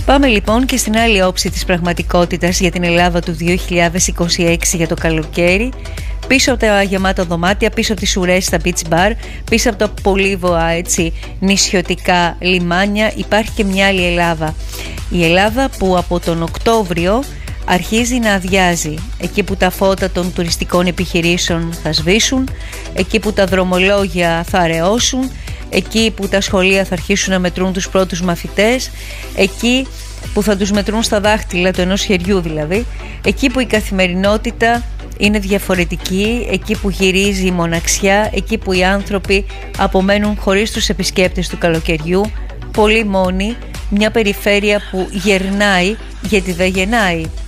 Πάμε λοιπόν και στην άλλη όψη της πραγματικότητας για την Ελλάδα του 2026 για το καλοκαίρι. Πίσω από τα γεμάτα δωμάτια, πίσω από τις ουρές στα beach bar, πίσω από τα πολύβοα νησιωτικά λιμάνια υπάρχει και μια άλλη Ελλάδα. Η Ελλάδα που από τον Οκτώβριο αρχίζει να αδειάζει. Εκεί που τα φώτα των τουριστικών επιχειρήσεων θα σβήσουν, εκεί που τα δρομολόγια θα αραιώσουν, εκεί που τα σχολεία θα αρχίσουν να μετρούν τους πρώτους μαθητές, εκεί που θα τους μετρούν στα δάχτυλα του ενός χεριού δηλαδή, εκεί που η καθημερινότητα είναι διαφορετική, εκεί που γυρίζει η μοναξιά, εκεί που οι άνθρωποι απομένουν χωρίς τους επισκέπτες του καλοκαιριού, πολύ μόνοι, μια περιφέρεια που γερνάει γιατί δεν γεννάει.